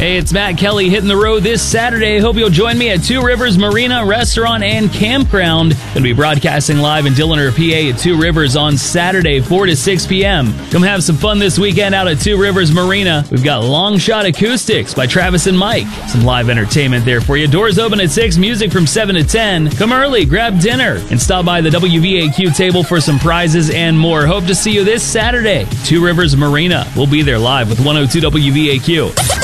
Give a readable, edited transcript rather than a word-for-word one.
Hey, it's Matt Kelly hitting the road this Saturday. Hope you'll join me at Two Rivers Marina Restaurant and Campground. Going to be broadcasting live in Dilliner, PA at Two Rivers on Saturday, 4 to 6 p.m. Come have some fun this weekend out at Two Rivers Marina. We've got Long Shot Acoustics by Travis and Mike. Some live entertainment there for you. Doors open at 6, music from 7 to 10. Come early, grab dinner, and stop by the WVAQ table for some prizes and more. Hope to see you this Saturday, Two Rivers Marina. We'll be there live with 102 WVAQ.